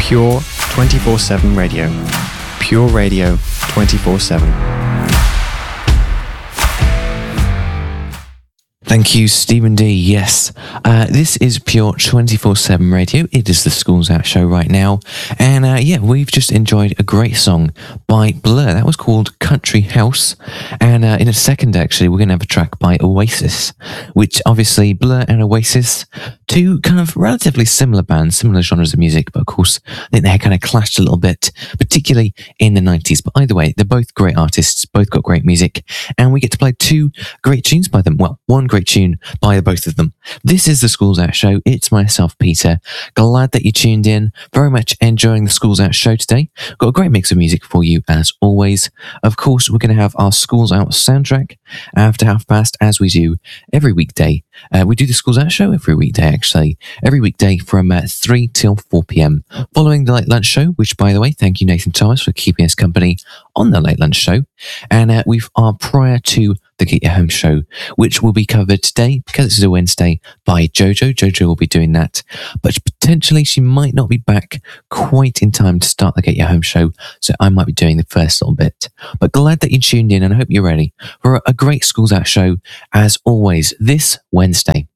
Pure 24/7 radio. Pure radio 24/7. Thank you, Stephen D. Yes, this is Pure 24/7 radio. It is the Schools Out show right now. And we've just enjoyed a great song by Blur. That was called Country House. And in a second, actually, we're going to have a track by Oasis, which obviously Blur and Oasis, two kind of relatively similar bands, similar genres of music. But of course, I think they kind of clashed a little bit, particularly in the 90s. But either way, they're both great artists, both got great music. And we get to play two great tunes by them. Well, one great tune by both of them. This is the Schools Out show. It's myself, Peter. Glad that you tuned in. Very much enjoying the Schools Out show today. Got a great mix of music for you as always. Of course, we're going to have our Schools Out soundtrack after past, as we do every weekday. We do the Schools Out show every weekday, actually. Every weekday from 3 till 4 p.m. Following the Late Lunch show, which, by the way, thank you, Nathan Thomas, for keeping us company on the Late Lunch show. And we are prior to the Get Your Home show, which will be covered today, because it's a Wednesday, by Jojo. Jojo will be doing that, but potentially she might not be back quite in time to start the Get Your Home show, so I might be doing the first little bit. But glad that you tuned in, and I hope you're ready for a great Schools Out show, as always, this Wednesday.